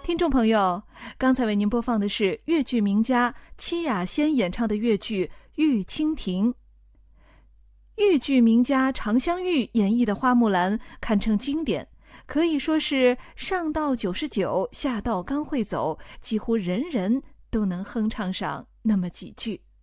听众朋友，刚才为您播放的是越剧名家戚雅仙演唱的越剧《玉蜻蜓》。豫剧名家常香玉演绎的花木兰堪称经典，可以说是上到99，下到刚会走，几乎人人都能哼唱上那么几句。